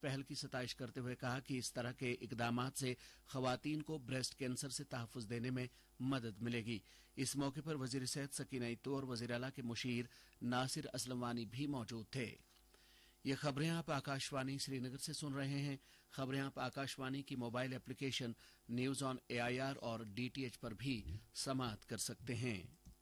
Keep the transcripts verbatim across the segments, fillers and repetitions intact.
पहल की सताइश करते हुए कहा कि इस तरह के इकदामात से खवातीन को ब्रेस्ट कैंसर से तहफ़्फ़ुज़ देने में मदद मिलेगी। इस मौके पर वज़ीर सेहत सकीना इत्तू और वज़ीर आला के मुशीर नासिर असलम वानी भी मौजूद थे। ये खबरें आप आकाशवाणी श्रीनगर से सुन रहे हैं। खबरें आप आकाशवाणी की mobile application news on AIR और डीटीएच पर भी समाअत कर सकते हैं।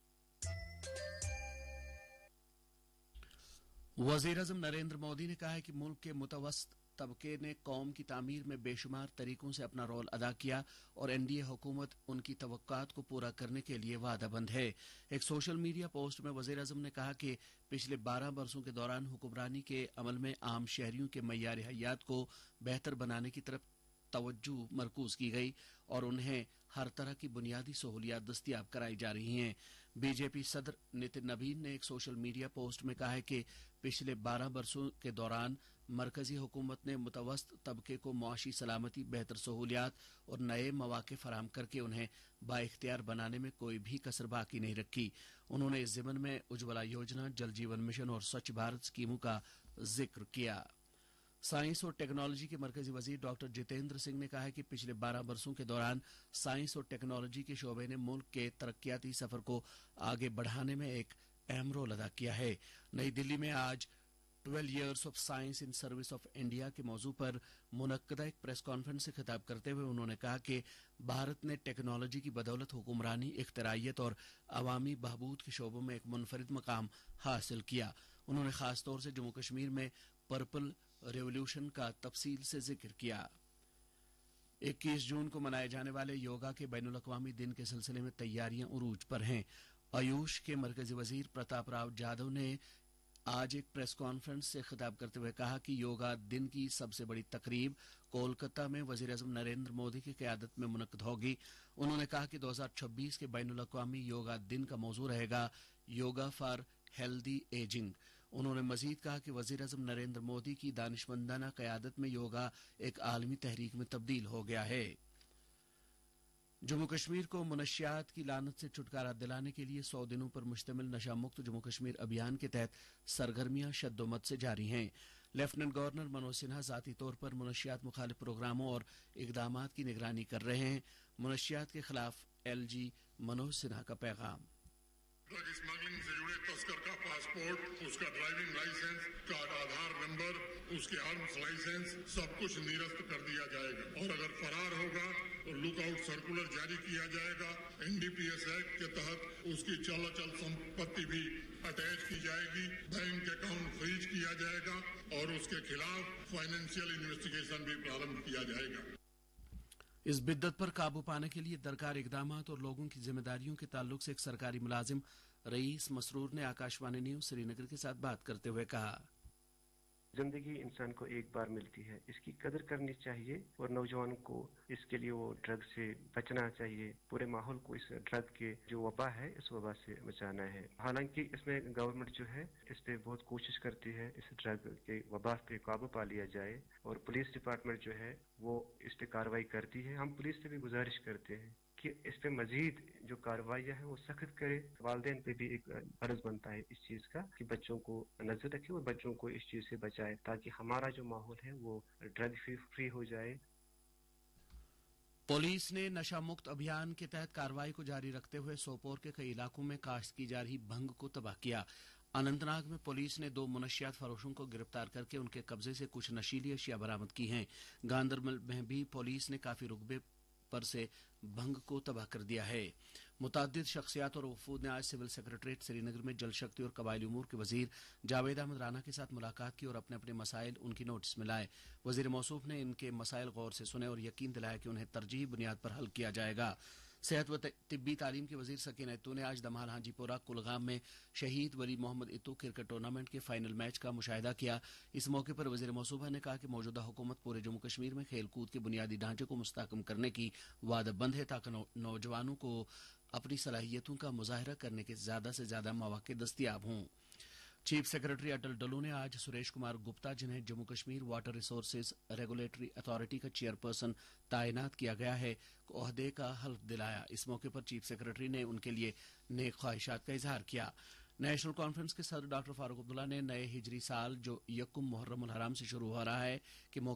वज़ीर आज़म नरेंद्र मोदी ने कहा है कि मुल्क के मुतवस्सित तबके ने कौम की तामीर में बेशुमार तरीकों से अपना रोल अदा किया और एनडीए हुकूमत उनकी तवक्कुआत को पूरा करने के लिए वादाबंद है। एक सोशल मीडिया पोस्ट में वज़ीर आज़म ने कहा कि पिछले बारह बरसों के दौरान हुक्मरानी के अमल में आम शहरियों के मय्यार हयात को बेहतर बनाने की तरफ तवज्जो मरकूज की गई और उन्हें हर तरह की बुनियादी सहूलियात दस्तियाब कराई जा रही हैं। बीजेपी सदर नितिन नवीन ने एक सोशल मीडिया पोस्ट में कहा है कि पिछले बारह बरसों के दौरान मरकजी हुकूमत ने मुतवस्सित तबके को मुआशी सलामती, बेहतर सहूलियात और नए मौके फराहम करके उन्हें बाइख्तियार बनाने में कोई भी कसर बाकी नहीं रखी। उन्होंने इस ज़िमन में उज्ज्वला योजना, जल जीवन मिशन और स्वच्छ भारत स्कीमों का जिक्र किया। साइंस और टेक्नोलॉजी के मरकजी वजीर डॉक्टर जितेंद्र सिंह ने कहा है कि पिछले बारह बरसों के दौरान साइंस और टेक्नोलॉजी के शोबे ने मुल्क के तरक्याती सफर को आगे बढ़ाने में एक अहम रोल अदा किया है। नई दिल्ली में आज twelve years of science in service of India के मौजू पर मुनक्कदा एक प्रेस कॉन्फ्रेंस से खिताब करते हुए उन्होंने कहा कि भारत ने टेक्नोलॉजी की बदौलत हुक्मरानी, इख्तिराइयत और अवामी बहबूद के शोबों में एक मुनफरिद मकाम हासिल किया। उन्होंने खासतौर से जम्मू कश्मीर में पर्पल रेवोल्यूशन का तफसील से जिक्र किया। इक्कीस जून को मनाए जाने वाले योगा के बैनुल अक़वामी दिन के सिलसिले में तैयारियां उरूज पर हैं। आयुष के मरकजी वजीर प्रताप राव जाधव ने आज एक प्रेस कॉन्फ्रेंस से खिताब करते हुए कहा कि योगा दिन की सबसे बड़ी तकरीब कोलकाता में वज़ीर आज़म नरेंद्र मोदी की क़यादत में मुनक्कद होगी। उन्होंने कहा कि दो हजार छब्बीस के बैनुल अक़वामी योगा दिन का मौजू रहेगा योगा फॉर हेल्दी एजिंग। उन्होंने मजीद कहा कि वज़ीर आज़म नरेंद्र मोदी की दानिशमंदाना क़यादत में योगा एक आलमी तहरीक में तब्दील हो गया है। जम्मू कश्मीर को मुनशियात की लानत से छुटकारा दिलाने के लिए सौ दिनों पर मुश्तमिल नशा मुक्त जम्मू कश्मीर अभियान के तहत सरगर्मियां शद्दोमत से जारी हैं। लेफ्टिनेंट गवर्नर मनोज सिन्हा जाती तौर पर मुनशियात मुखालिफ प्रोग्रामों और इकदामात की निगरानी कर रहे हैं। मुनशियात के खिलाफ एलजी मनोज सिन्हा का पैगाम। ड्रग स्मगलिंग से जुड़े तस्कर का पासपोर्ट, उसका ड्राइविंग लाइसेंस, कार्ड आधार नंबर, उसके आर्म्स लाइसेंस सब कुछ निरस्त कर दिया जाएगा और अगर फरार होगा तो लुकआउट सर्कुलर जारी किया जाएगा। एनडीपीएस एक्ट के तहत उसकी चल अचल संपत्ति भी अटैच की जाएगी, बैंक अकाउंट फ्रीज किया जाएगा और उसके खिलाफ फाइनेंशियल इन्वेस्टिगेशन भी प्रारंभ किया जाएगा। इस बिद्दत पर काबू पाने के लिए दरकार इकदामात और लोगों की जिम्मेदारियों के ताल्लुक से एक सरकारी मुलाजिम रईस मसरूर ने आकाशवाणी न्यूज श्रीनगर के साथ बात करते हुए कहा, जिंदगी इंसान को एक बार मिलती है, इसकी कदर करनी चाहिए और नौजवानों को इसके लिए वो ड्रग से बचना चाहिए। पूरे माहौल को इस ड्रग के जो वबा है इस वबा से बचाना है। हालांकि इसमें गवर्नमेंट जो है इस पे बहुत कोशिश करती है इस ड्रग के वबा पे काबू पा लिया जाए और पुलिस डिपार्टमेंट जो है वो इस पे कार्रवाई करती है। हम पुलिस से भी गुजारिश करते हैं कि इस पे मजीद जो कार्रवाइयाँ है वो सख्त करे। वालिदैन पे भी एक फर्ज बनता है इस चीज का कि बच्चों को नजर रखे और बच्चों को इस चीज से बचाए ताकि हमारा जो माहौल है वो ड्रग फ्री हो जाए। पुलिस ने नशा मुक्त अभियान के तहत कार्रवाई को जारी रखते हुए सोपोर के कई इलाकों में काश्त की जा रही भंग को तबाह किया। अनंतनाग में पुलिस ने दो मुनशियात फरोशों को गिरफ्तार करके उनके कब्जे से कुछ नशीली अशिया बरामद की हैं। गांधरबल में भी पुलिस ने काफी रुकबे पर से भंग को तबाह कर दिया है। मुताद्दिद शख्सियात और वफूद ने आज सिविल सेक्रेटरीट श्रीनगर में जल शक्ति और कबायली उमूर के वजीर जावेद अहमद राना के साथ मुलाकात की और अपने अपने मसाइल उनकी नोटिस में लाए। वजीर मौसूफ ने इनके मसाइल गौर से सुने और यकीन दिलाया कि उन्हें तरजीही बुनियाद पर हल किया जाएगा। सेहत व तिब्बी तालीम के वजीर सकीना इत्तू ने आज दमाल हाजीपुरा कुलगाम में शहीद वली मोहम्मद इत्तू क्रिकेट टूर्नामेंट के फाइनल मैच का मुशाहिदा किया। इस मौके पर वजीर मौसूफा ने कहा कि मौजूदा हुकूमत पूरे जम्मू कश्मीर में खेल कूद के बुनियादी ढांचे को मुस्तहकम करने की वादाबंद है ताकि नौ, नौजवानों को अपनी सलाहियतों का मुजाहरा करने के ज्यादा से ज्यादा मौके दस्तियाब हों। चीफ सेक्रेटरी अटल डल्लू ने आज सुरेश कुमार गुप्ता, जिन्हें Jammu Kashmir water resources regulatory authority का चेयरपर्सन तैनात किया गया है, को ओहदे का हल्फ दिलाया। इस मौके पर चीफ सेक्रेटरी ने उनके लिए नेक ख्वाहिशात का इजहार किया। नेशनल कॉन्फ्रेंस के सदर डॉक्टर फारूक अब्दुल्ला ने नए हिजरी साल जो यकुम मुहर्रम उल हराम से शुरू हो रहा है कि